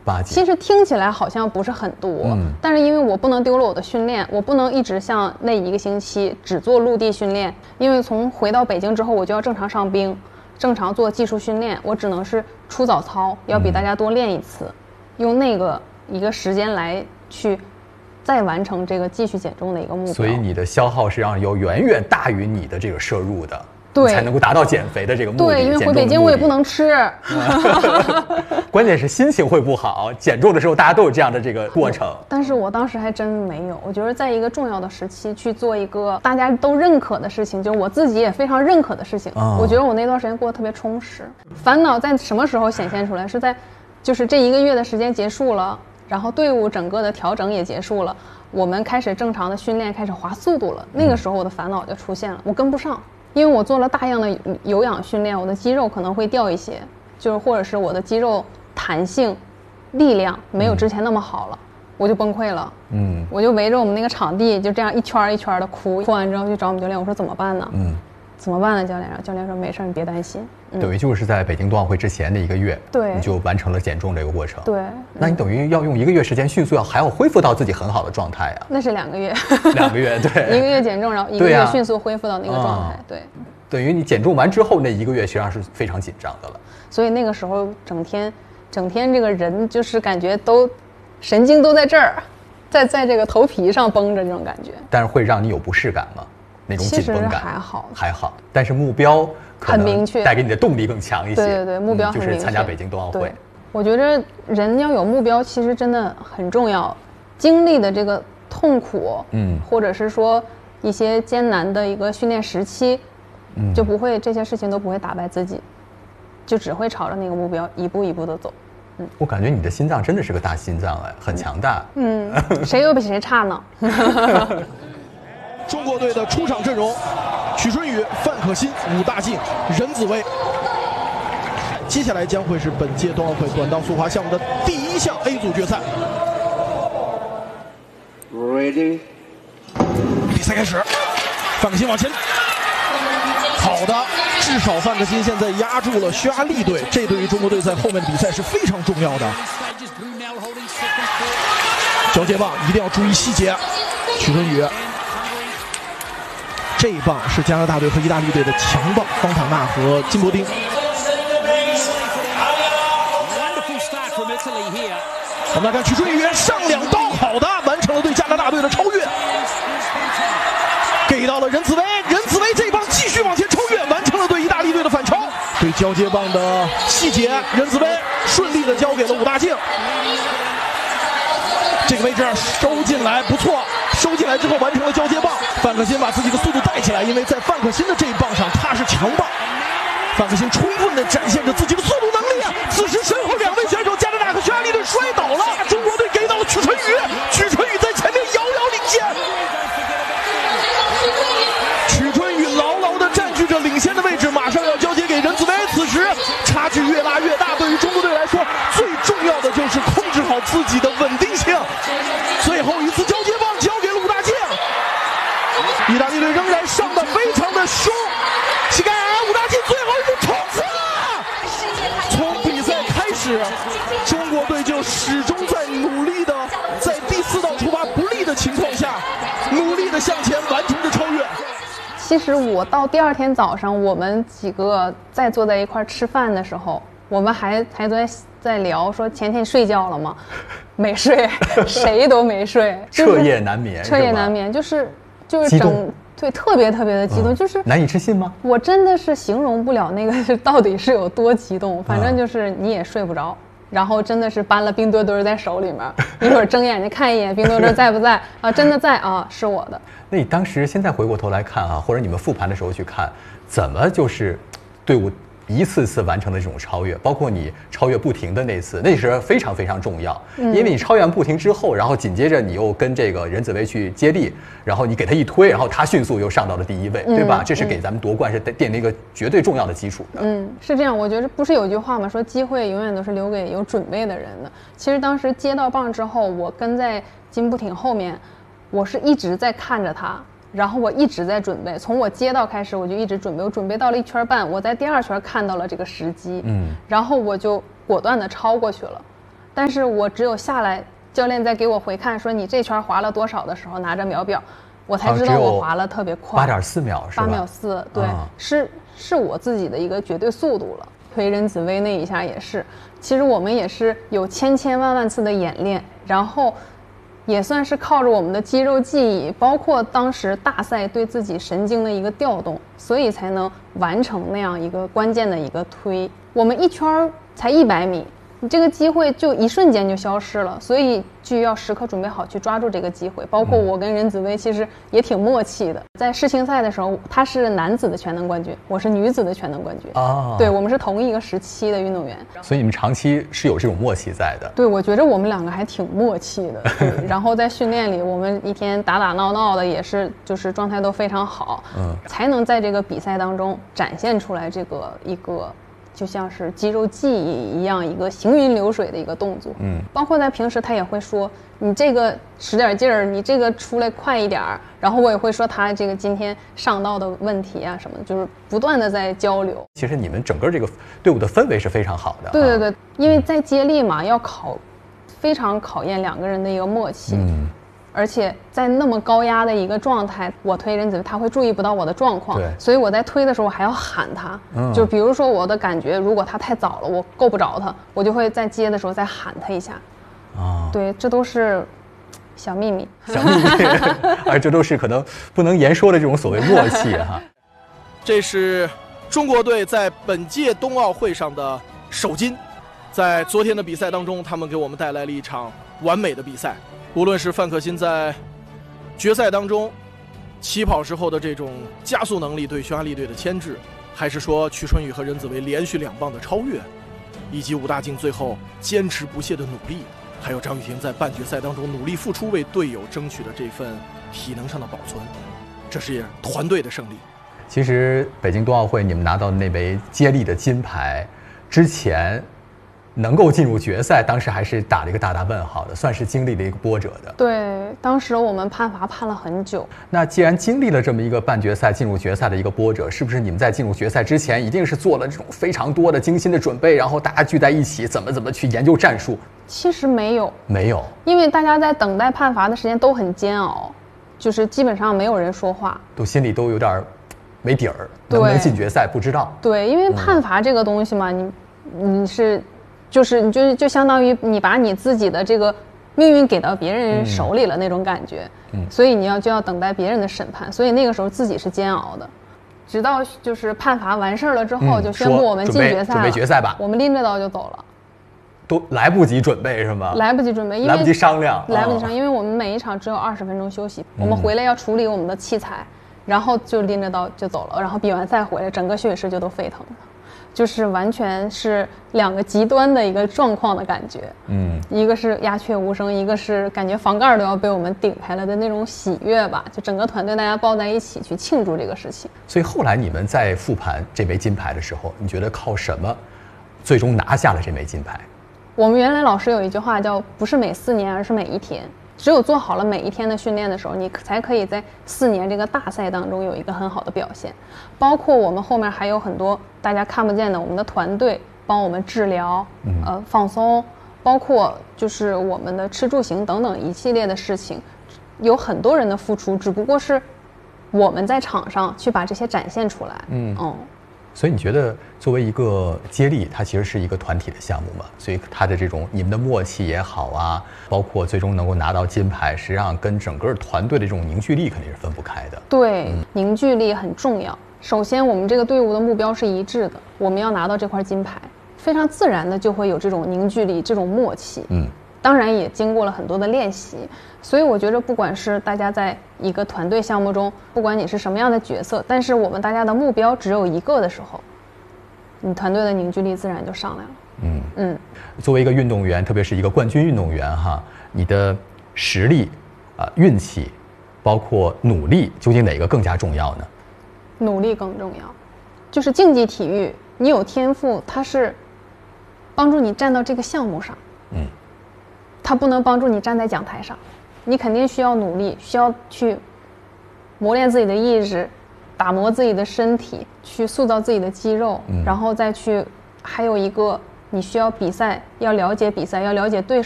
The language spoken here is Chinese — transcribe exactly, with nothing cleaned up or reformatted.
八斤。 其实听起来好像不是很多，嗯，但是因为我不能丢了我的训练，我不能一直像那一个星期只做陆地训练，因为从回到北京之后，我就要正常上冰，正常做技术训练，我只能是出早操，要比大家多练一次，嗯、用那个一个时间来去再完成这个继续减重的一个目标。 所以你的消耗实际上有远远大于你的这个摄入的。 对， 才能够达到减肥的这个目的。 对，因为回北京我也不能吃。 关键是心情会不好，减重的时候大家都有这样的这个过程。 但是我当时还真没有。我觉得在一个重要的时期去做一个大家都认可的事情，就是我自己也非常认可的事情。哦、我觉得我那段时间过得特别充实。烦恼在什么时候显现出来？是在就是这一个月的时间结束了，然后队伍整个的调整也结束了，我们开始正常的训练，开始滑速度了。那个时候我的烦恼就出现了，我跟不上。因为我做了大量的有氧训练，我的肌肉可能会掉一些，就是或者是我的肌肉弹性、力量没有之前那么好了，嗯、我就崩溃了。嗯，我就围着我们那个场地就这样一圈一圈的哭，哭完之后去找我们教练，我说怎么办呢？嗯，怎么办呢？教练，教练说没事，你别担心。 嗯、等于就是在北京冬奥会之前的一个月， 对， 你就完成了减重这个过程。 对，嗯、 那你等于要用一个月时间迅速要还要恢复到自己很好的状态啊。 那是两个月。 两个月，对， 一个月减重，然后一个月迅速恢复到那个状态，对。啊、 对等于你减重完之后那一个月实际上是非常紧张的了。 所以那个时候整天，整天这个人就是感觉都神经都在这儿，在在这个头皮上绷着这种感觉。 但是会让你有不适感吗？那种紧绷感？ 其实还好， 还好。但是目标很明确， 带给你的动力更强一些。 对对对，目标很明确， 嗯、就是参加北京冬奥会。 我觉得人要有目标，其实真的很重要。经历的这个痛苦，嗯，或者是说一些艰难的一个训练时期，嗯，就不会这些事情都不会打败自己，就只会朝着那个目标一步一步的走。嗯， 我感觉你的心脏真的是个大心脏哎，很强大。 嗯，谁又比谁差呢？ 中国队的出场阵容：许春雨、范可新、武大靖、任子威。接下来将会是本届冬奥会短道速滑项目的第一项 A 组决赛。 Ready， 比赛开始，范可新往前。好的，至少范可新现在压住了匈牙利队，这对于中国队在后面的比赛是非常重要的。交接棒一定要注意细节。许春雨，这一棒是加拿大队和意大利队的强棒，方塔纳和金伯丁。我们来看许春雨上两刀，好的，完成了对加拿大队的超越，给到了任子威，任子威这一棒继续往前超越，完成了对意大利队的反超。对交接棒的细节，任子威顺利的交给了武大靖。这个位置收进来不错，收进来之后完成了交接棒。范可新把自己的速度带起来，因为在范可新的这一棒上他是强棒。范可新充分的展现着自己的速度能力。此时身后两位选手加拿大和匈牙利队摔倒了，中国队给到了曲春雨，曲春雨在前面遥遥领先。曲春雨牢牢的占据着领先的位置，马上要交接给任子威。此时差距越拉越大，对于中国队来说，最重要的就是控制好自己的稳定性。最后一次交接棒交给了武大靖，意大利队仍然上的非常的凶，膝盖矮，武大靖最后一步冲刺了。从比赛开始，中国队就始终在努力的，在第四道出发不利的情况下，努力的向前完成着超越。 其实我到第二天早上，我们几个在坐在一块吃饭的时候，我们还还在在聊说前天睡觉了吗？没睡，谁都没睡， 彻夜难眠， 彻夜难眠，就是就是整对特别特别的激动，嗯、就是难以置信吗？ 我真的是形容不了那个到底是有多激动，反正就是你也睡不着。嗯，然后真的是搬了冰墩墩在手里面，一会儿睁眼睛看一眼冰墩墩在不在啊？真的在啊，是我的。 那你当时现在回过头来看啊，或者你们复盘的时候去看，怎么就是队伍一次次完成的这种超越，包括你超越不停的那次，那是非常非常重要，嗯、因为你超越不停之后，然后紧接着你又跟这个任子威去接力，然后你给他一推，然后他迅速又上到了第一位，嗯、对吧？这是给咱们夺冠是奠定一个绝对重要的基础的。 嗯，是这样。我觉得不是有句话吗？说机会永远都是留给有准备的人的。其实当时接到棒之后，我跟在金步挺后面，我是一直在看着他。然后我一直在准备，从我接到开始我就一直准备，我准备到了一圈半，我在第二圈看到了这个时机，嗯，然后我就果断的超过去了。 但是我只有下来，教练在给我回看说你这圈滑了多少的时候，拿着秒表，我才知道我滑了特别快， 八点四秒是吧？ 八秒四，对， 啊、 是是我自己的一个绝对速度了。推任子威那一下也是，其实我们也是有千千万万次的演练，然后也算是靠着我们的肌肉记忆，包括当时大赛对自己神经的一个调动，所以才能完成那样一个关键的一个推。我们一圈才一百米，你这个机会就一瞬间就消失了，所以就要时刻准备好去抓住这个机会。包括我跟任子威其实也挺默契的，在世青赛的时候，他是男子的全能冠军，我是女子的全能冠军啊，对，我们是同一个时期的运动员， 所以你们长期是有这种默契在的。 对，我觉得我们两个还挺默契的。对，然后在训练里，我们一天打打闹闹的，也是就是状态都非常好，嗯，才能在这个比赛当中展现出来这个一个。就像是肌肉记忆一样，一个行云流水的一个动作。嗯，包括在平时他也会说你这个使点劲儿，你这个出来快一点儿。然后我也会说他这个今天上道的问题啊什么的，就是不断的在交流。 其实你们整个这个队伍的氛围是非常好的。 对对对，因为在接力嘛，要考非常考验两个人的一个默契。嗯。而且在那么高压的一个状态，我推任子威，他会注意不到我的状况，所以我在推的时候还要喊他，嗯、就比如说我的感觉，如果他太早了，我够不着他，我就会在接的时候再喊他一下。啊，对，这都是小秘密， 小秘密，而这都是可能不能言说的这种所谓默契哈。 这是中国队在本届冬奥会上的首金，在昨天的比赛当中，他们给我们带来了一场完美的比赛。无论是范可新在决赛当中起跑时候的这种加速能力对匈牙利队的牵制，还是说曲春雨和任子威连续两棒的超越，以及武大靖最后坚持不懈的努力，还有张雨婷在半决赛当中努力付出为队友争取的这份体能上的保存，这是团队的胜利。 其实北京冬奥会你们拿到那枚接力的金牌之前，能够进入决赛，当时还是打了一个大大问号的，算是经历了一个波折的。 对，当时我们判罚判了很久。 那既然经历了这么一个半决赛进入决赛的一个波折，是不是你们在进入决赛之前，一定是做了这种非常多的精心的准备，然后大家聚在一起，怎么怎么去研究战术？ 其实没有， 没有， 因为大家在等待判罚的时间都很煎熬，就是基本上没有人说话， 都心里都有点没底儿，能不能进决赛不知道。 对，因为判罚这个东西嘛，嗯、你你是。就是你就就相当于你把你自己的这个命运给到别人手里了那种感觉，嗯，所以你要就要等待别人的审判，所以那个时候自己是煎熬的，直到就是判罚完事儿了之后，就宣布我们进决赛了， 准备决赛吧， 我们拎着刀就走了， 都来不及准备是吗？ 来不及准备，因为来不及商量， 来不及商量，因为我们每一场只有二十分钟休息，我们回来要处理我们的器材，然后就拎着刀就走了，然后比完赛回来，整个休息室就都沸腾了。就是完全是两个极端的一个状况的感觉，嗯，一个是鸦雀无声，一个是感觉房盖都要被我们顶开了的那种喜悦吧，就整个团队大家抱在一起去庆祝这个事情。 所以后来你们在复盘这枚金牌的时候，你觉得靠什么最终拿下了这枚金牌？ 我们原来老师有一句话叫不是每四年，而是每一天。只有做好了每一天的训练的时候，你才可以在四年这个大赛当中有一个很好的表现。包括我们后面还有很多大家看不见的，我们的团队帮我们治疗、呃放松，包括就是我们的吃住行等等一系列的事情，有很多人的付出，只不过是我们在场上去把这些展现出来。嗯嗯。 所以你觉得作为一个接力，它其实是一个团体的项目嘛？所以它的这种你们的默契也好啊，包括最终能够拿到金牌，实际上跟整个团队的这种凝聚力肯定是分不开的。 对，嗯、凝聚力很重要。首先，我们这个队伍的目标是一致的，我们要拿到这块金牌，非常自然的就会有这种凝聚力、这种默契。嗯。当然也经过了很多的练习，所以我觉得不管是大家在一个团队项目中，不管你是什么样的角色，但是我们大家的目标只有一个的时候，你团队的凝聚力自然就上来了。嗯嗯， 作为一个运动员，特别是一个冠军运动员哈，你的实力啊、呃、运气，包括努力，究竟哪个更加重要呢？ 努力更重要，就是竞技体育，你有天赋，它是帮助你站到这个项目上。嗯。它不能帮助你站在讲台上，你肯定需要努力，需要去磨练自己的意志，打磨自己的身体，去塑造自己的肌肉，嗯、然后再去还有一个你需要比赛，要了解比赛，要了解对手。